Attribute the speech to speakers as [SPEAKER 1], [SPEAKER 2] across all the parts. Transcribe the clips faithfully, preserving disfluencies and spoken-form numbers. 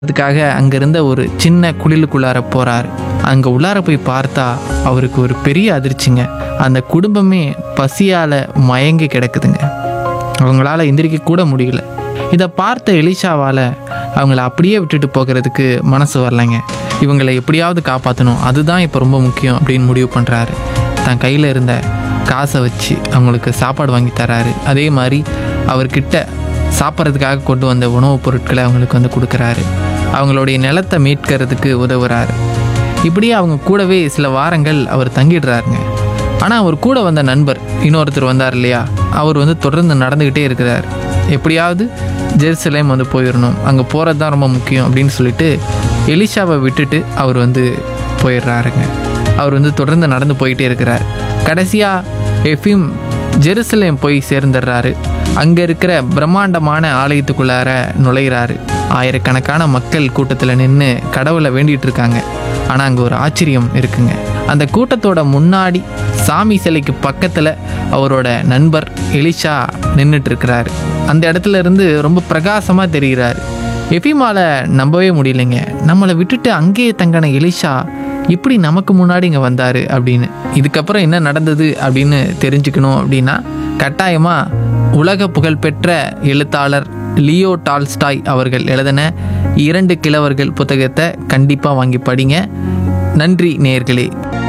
[SPEAKER 1] அதுக்காக அங்கே இருந்த ஒரு சின்ன குளிலுக்குள்ளார போகிறாரு. அங்கே உள்ளார போய் பார்த்தா அவருக்கு ஒரு பெரிய அதிர்ச்சிங்க. அந்த குடும்பமே பசியால் மயங்கி கிடக்குதுங்க. அவங்களால எந்திரிக்க கூட முடியல. இதை பார்த்த எலிஷாவால் அவங்கள அப்படியே விட்டுட்டு போகிறதுக்கு மனசு வரலைங்க. இவங்களை எப்படியாவது காப்பாற்றணும், அதுதான் இப்போ ரொம்ப முக்கியம் அப்படின்னு முடிவு பண்ணுறாரு. தன் கையில் இருந்த காசை வச்சு அவங்களுக்கு சாப்பாடு வாங்கி தராரு. அதே மாதிரி அவர்கிட்ட சாப்பிட்றதுக்காக கொண்டு வந்த உணவுப் பொருட்களை அவங்களுக்கு வந்து கொடுக்குறாரு. அவங்களுடைய நிலத்தை மீட்கிறதுக்கு உதவுறாரு. இப்படியே அவங்க கூடவே சில வாரங்கள் அவர் தங்கிடுறாருங்க. ஆனால் அவர் கூட வந்த நண்பர் இன்னொருத்தர் வந்தார் இல்லையா, அவர் வந்து தொடர்ந்து நடந்துக்கிட்டே இருக்கிறார். எப்படியாவது ஜெருசலேம் வந்து போயிடணும், அங்கே போகிறது தான் ரொம்ப முக்கியம் அப்படின்னு சொல்லிட்டு எலிஷாவை விட்டுட்டு அவர் வந்து போயிடுறாருங்க. அவர் வந்து தொடர்ந்து நடந்து போயிட்டே இருக்கிறார். கடைசியாக எஃபிம் ஜெருசலேம் போய் சேர்ந்துடுறாரு. அங்கே இருக்கிற பிரம்மாண்டமான ஆலயத்துக்குள்ளார நுழைகிறாரு. ஆயிரக்கணக்கான மக்கள் கூட்டத்தில் நின்று கடவுளை வேண்டிகிட்டு இருக்காங்க. ஆனால் அங்கே ஒரு ஆச்சரியம் இருக்குங்க. அந்த கூட்டத்தோட முன்னாடி சாமி சிலைக்கு பக்கத்தில் அவரோட நண்பர் எலிஷா நின்றுட்டு இருக்கிறாரு. அந்த இடத்துல இருந்து ரொம்ப பிரகாசமாக தெரிகிறாரு. எஃபிமால நம்பவே முடியலைங்க. நம்மளை விட்டுட்டு அங்கேயே தங்கின எலிஷா இப்படி நமக்கு முன்னாடி இங்கே வந்தார் அப்படின்னு. இதுக்கப்புறம் என்ன நடந்தது அப்படின்னு தெரிஞ்சுக்கணும் அப்படின்னா கட்டாயமாக உலக புகழ்பெற்ற எழுத்தாளர் லியோ டால்ஸ்டாய் அவர்கள் எழுதின இரண்டு கிழவர்கள் புத்தகத்தை கண்டிப்பாக வாங்கி படிங்க. நன்றி நேயர்களே.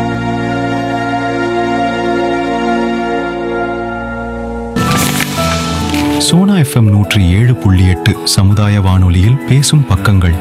[SPEAKER 2] சோனா எஃப்எம் நூற்றி ஏழு புள்ளி எட்டு சமுதாய வானொலியில் பேசும் பக்கங்கள்.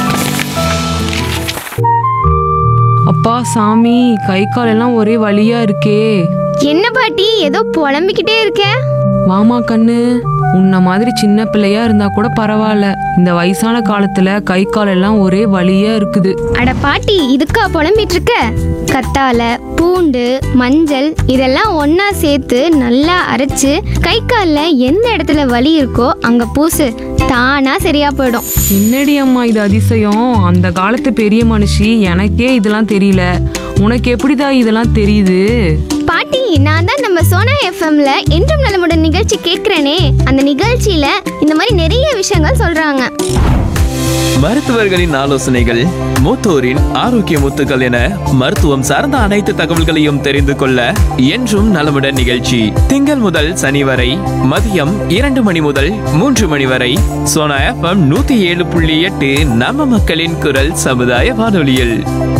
[SPEAKER 3] அப்பா சாமி, கை கால் எல்லாம் ஒரே வலியா இருக்கே.
[SPEAKER 4] என்ன பாட்டி ஏதோ புலம்பிக்கிட்டே இருக்க?
[SPEAKER 3] வாமா கண்ணு, உன்ன மாதிரி சின்ன பிள்ளையா இருந்தா கூட பரவாயில்ல, இந்த வயசான காலத்துல கை கால் எல்லாம் ஒரே வலியா இருக்குது.
[SPEAKER 4] அட பாட்டி, இதுக்கா புலம்பிட்டு இருக்க? கத்தால, பூண்டு, மஞ்சள் இதெல்லாம் ஒன்னா சேர்த்து நல்லா அரைச்சு கை கால்ல எந்த இடத்துல வலி இருக்கோ அங்க பூசு, தானா சரியா போயிடும்.
[SPEAKER 3] என்னடி அம்மா இது அதிசயம்? அந்த காலத்து பெரிய மனுஷி, எனக்கே இதெல்லாம் தெரியல, உனக்கு எப்படிதான் இதெல்லாம் தெரியுது?
[SPEAKER 4] பாட்டி, நான் தான் நம்ம சோனா எஃப்எம்ல என்றும் நலமுடன் நிகழ்ச்சி கேட்கிறேனே, அந்த நிகழ்ச்சியில இந்த மாதிரி நிறைய விஷயங்கள் சொல்றாங்க.
[SPEAKER 5] மருத்துவர்களின் ஆலோசனைகள், மூத்தோரின் ஆரோக்கிய முத்துக்கள் என மருத்துவம் சார்ந்த அனைத்து தகவல்களையும் தெரிந்து கொள்ள என்றும் நலமுடன் நிகழ்ச்சி திங்கள் முதல் சனி வரை மதியம் இரண்டு மணி முதல் மூன்று மணி வரை சோனா எஃப்எம் நூத்தி ஏழு புள்ளி எட்டு நம்ம மக்களின் குரல் சமுதாய வானொலியில்.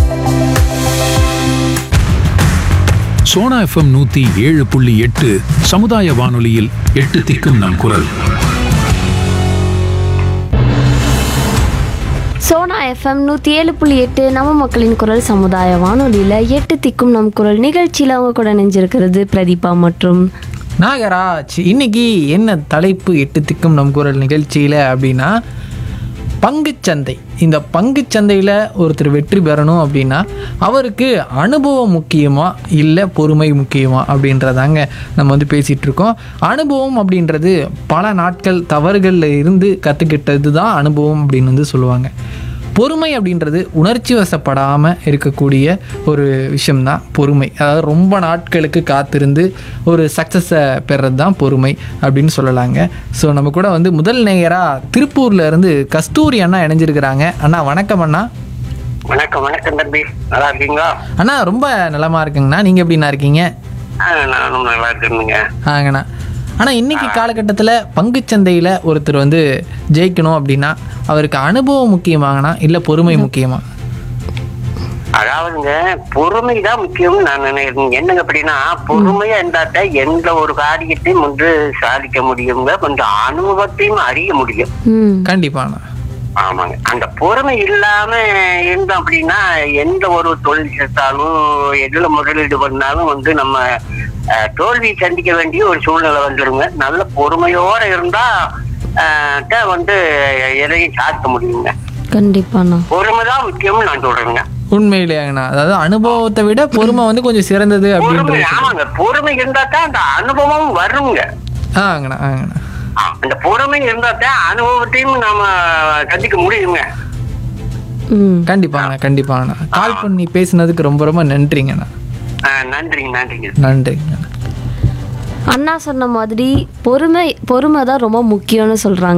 [SPEAKER 6] சோனா எஃப்எம் நூத்தி ஏழு புள்ளி எட்டு சமுதாய வானொலியில் எட்டு திக்கும் நம் குரல்.
[SPEAKER 7] சோனா எஃப்எம் நூற்றி ஏழு புள்ளி எட்டு நம்ம மக்களின் குரல் சமுதாய வானொலியில் எட்டு திக்கும் நம் குரல் நிகழ்ச்சியில் அவங்க கூட நெஞ்சிருக்கிறது பிரதீபா மற்றும்
[SPEAKER 1] நாகராஜ். இன்னைக்கு என்ன தலைப்பு எட்டு திக்கும் நம் குரல் நிகழ்ச்சியில் அப்படின்னா பங்குச்சந்தை. இந்த பங்குச்சந்தையில் ஒருத்தர் வெற்றி பெறணும் அப்படின்னா அவருக்கு அனுபவம் முக்கியமா இல்லை பொறுமை முக்கியமா அப்படின்றதாங்க நம்ம வந்து பேசிகிட்டு இருக்கோம். அனுபவம் அப்படின்றது பல நாட்கள் தவறுகளில் இருந்து கற்றுக்கிட்டது தான் அனுபவம் அப்படின்னு வந்து சொல்லுவாங்க. பொறுமை அப்படின்றது உணர்ச்சி வசப்படாமல் இருக்கக்கூடிய ஒரு விஷயம்தான் பொறுமை. அதாவது ரொம்ப நாட்களுக்கு காத்திருந்து ஒரு சக்ஸஸை பெறது தான் பொறுமை அப்படின்னு சொல்லலாங்க. ஸோ நம்ம கூட வந்து முதல் நேயராக திருப்பூர்ல இருந்து கஸ்தூரி அண்ணா இணைஞ்சிருக்கிறாங்க. அண்ணா வணக்கம். அண்ணா
[SPEAKER 8] வணக்கம். வணக்கம் தம்பி, நல்லா இருக்கீங்களா?
[SPEAKER 1] அண்ணா ரொம்ப நலமா இருக்குங்கண்ணா. நீங்கள் எப்படிண்ணா இருக்கீங்க?
[SPEAKER 8] நானும் நல்லா இருக்கேனுங்க.
[SPEAKER 1] ஆங்கண்ணா. ஆனால் இன்றைக்கி காலகட்டத்தில் பங்குச்சந்தையில் ஒருத்தர் வந்து ஜெயிக்கணும் அப்படின்னா அவருக்கு அனுபவம் முக்கியமாகனா இல்லை பொறுமை முக்கியமா?
[SPEAKER 8] அதாவதுங்க, பொறுமை தான் முக்கியம்னு நான் நினைக்கிறேன். என்னங்க அப்படின்னா, பொறுமையா இருந்தாட்ட எந்த ஒரு காரியத்தையும் வந்து சாதிக்க முடியுங்க, கொஞ்சம் அனுபவத்தையும் அறிய முடியும்.
[SPEAKER 1] கண்டிப்பாண்ணா.
[SPEAKER 8] ஆமாங்க. அந்த பொறுமை இல்லாம இருந்தோம் அப்படின்னா எந்த ஒரு தொழில் செஞ்சாலும் எதுல முதலீடு பண்ணாலும் வந்து நம்ம தோல்வி சந்திக்க வேண்டிய ஒரு சூழ்நிலை வந்துருங்க. நல்ல பொறுமையோட இருந்தா வந்து எதையும் சாதிக்க முடியுங்க.
[SPEAKER 7] கண்டிப்பாண்ணா,
[SPEAKER 8] பொறுமைதான் முக்கியம்னு நான் சொல்றேங்க.
[SPEAKER 1] உண்மையிலேங்கண்ணா. அதாவது அனுபவத்தை விட பொறுமை வந்து கொஞ்சம் சிறந்தது அப்படின்றது.
[SPEAKER 8] ஆமாங்க, பொறுமை இருந்தா தான் அந்த அனுபவம் வருங்க.
[SPEAKER 1] ஆங்கண்ணா ஆங்கண்ணா
[SPEAKER 8] அந்த பொறுமை இருந்தா தான் அனுபவத்தையும் நாம சந்திக்க முடியுங்க.
[SPEAKER 1] கண்டிப்பாங்கண்ணா கண்டிப்பாங்கண்ணா. கால் பண்ணி பேசினதுக்கு ரொம்ப ரொம்ப நன்றிங்கண்ணா.
[SPEAKER 8] நன்றிங்க நன்றிங்க
[SPEAKER 1] நன்றிங்கண்ணா.
[SPEAKER 7] அண்ணா சொன்ன மாதிரி பொறுமை பொறுமை தான் ரொம்ப முக்கியம்னு சொல்கிறாங்க.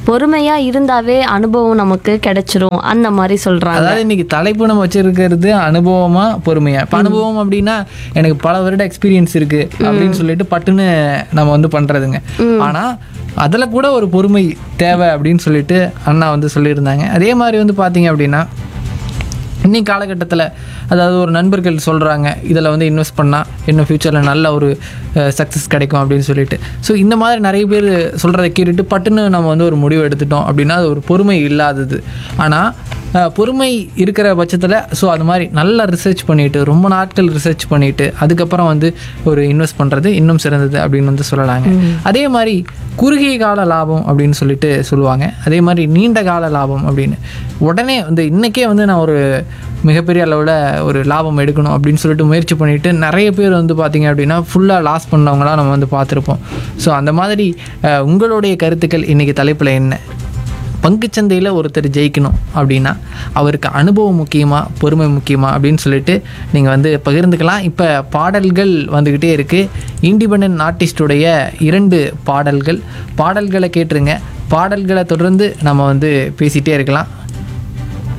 [SPEAKER 7] பொறுமையா இருந்தாவே அனுபவம் நமக்கு கிடைச்சிரும் அந்த மாதிரி சொல்றாங்க.
[SPEAKER 1] அதாவது இன்னைக்கு தலைப்பு நம்ம வச்சிருக்கிறது அனுபவமா பொறுமையா. இப்போ அனுபவம் அப்படின்னா எனக்கு பல வருட எக்ஸ்பீரியன்ஸ் இருக்கு அப்படின்னு சொல்லிட்டு பட்டுன்னு நம்ம வந்து பண்றதுங்க. ஆனா அதுல கூட ஒரு பொறுமை தேவை அப்படின்னு சொல்லிட்டு அண்ணா வந்து சொல்லியிருந்தாங்க. அதே மாதிரி வந்து பாத்தீங்க அப்படின்னா இன்னைக்கு காலகட்டத்தில் அதாவது ஒரு நண்பர்கள் சொல்கிறாங்க இதில் வந்து இன்வெஸ்ட் பண்ணால் இன்னும் ஃப்யூச்சரில் நல்ல ஒரு சக்ஸஸ் கிடைக்கும் அப்படின்னு சொல்லிட்டு. ஸோ இந்த மாதிரி நிறைய பேர் சொல்கிறத கேட்டுட்டு பட்டுன்னு நம்ம வந்து ஒரு முடிவு எடுத்துட்டோம் அப்படின்னா அது ஒரு பொறுமை இல்லாதது. ஆனால் பொறுமை இருக்கிற பட்சத்தில் ஸோ அது மாதிரி நல்லா ரிசர்ச் பண்ணிவிட்டு ரொம்ப நாட்கள் ரிசர்ச் பண்ணிவிட்டு அதுக்கப்புறம் வந்து ஒரு இன்வெஸ்ட் பண்ணுறது இன்னும் சிறந்தது அப்படின்னு வந்து சொல்லலாங்க. அதே மாதிரி குறுகிய கால லாபம் அப்படின்னு சொல்லிட்டு சொல்லுவாங்க. அதே மாதிரி நீண்ட கால லாபம் அப்படின்னு உடனே வந்து இன்றைக்கே வந்து நான் ஒரு மிகப்பெரிய அளவில் ஒரு லாபம் எடுக்கணும் அப்படின்னு சொல்லிட்டு முயற்சி பண்ணிவிட்டு நிறைய பேர் வந்து பார்த்திங்க அப்படின்னா ஃபுல்லாக லாஸ் பண்ணவங்களாம் நம்ம வந்து பார்த்துருப்போம். ஸோ அந்த மாதிரி உங்களுடைய கருத்துக்கள் இன்றைக்கி தலைப்பில் என்ன? பங்குச்சந்தையில் ஒருத்தர் ஜெயிக்கணும் அப்படின்னா அவருக்கு அனுபவம் முக்கியமா பொறுமை முக்கியமா அப்படின்னு சொல்லிட்டு நீங்கள் வந்து பகிர்ந்துக்கலாம். இப்போ பாடல்கள் வந்துக்கிட்டே இருக்குது. இண்டிபெண்டன்ட் ஆர்டிஸ்டுடைய இரண்டு பாடல்கள் பாடல்களை கேட்டுருங்க. பாடல்களை தொடர்ந்து நம்ம வந்து பேசிகிட்டே இருக்கலாம்.